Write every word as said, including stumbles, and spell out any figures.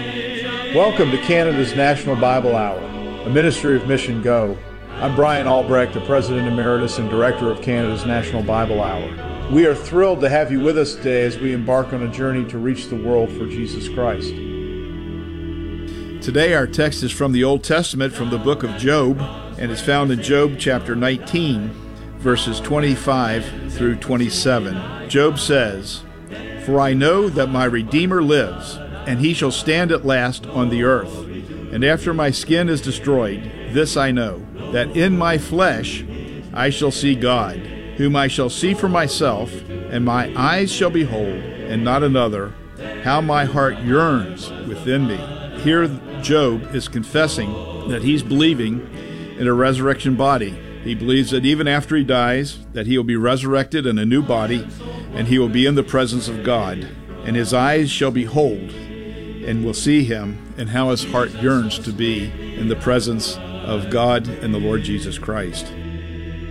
Welcome to Canada's National Bible Hour, a ministry of Mission Go. I'm Brian Albrecht, the President Emeritus and Director of Canada's National Bible Hour. We are thrilled to have you with us today as we embark on a journey to reach the world for Jesus Christ. Today our text is from the Old Testament, from the book of Job, and is found in Job chapter nineteen, verses twenty-five through twenty-seven. Job says, "For I know that my Redeemer lives, and he shall stand at last on the earth. And after my skin is destroyed, this I know, that in my flesh I shall see God, whom I shall see for myself, and my eyes shall behold, and not another, how my heart yearns within me." Here Job is confessing that he's believing in a resurrection body. He believes that even after he dies, that he will be resurrected in a new body, and he will be in the presence of God, and his eyes shall behold, and will see him, and how his heart yearns to be in the presence of God and the Lord Jesus Christ.